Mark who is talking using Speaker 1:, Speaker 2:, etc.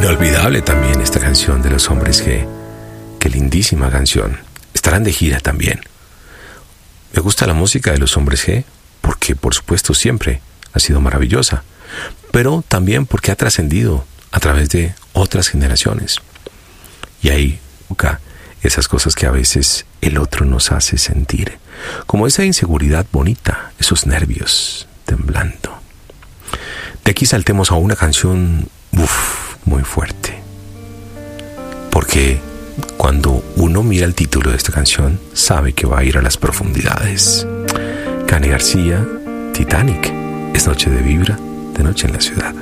Speaker 1: Inolvidable también esta canción de Los Hombres G. Qué lindísima canción. Estarán de gira también. Me gusta la música de Los Hombres G porque, por supuesto, siempre ha sido maravillosa, pero también porque ha trascendido a través de otras generaciones. Y ahí toca esas cosas que a veces el otro nos hace sentir, como esa inseguridad bonita, esos nervios temblando. De aquí saltemos a una canción muy fuerte, porque cuando uno mira el título de esta canción sabe que va a ir a las profundidades. Cani García, Titanic. Es noche de vibra, de noche en la ciudad.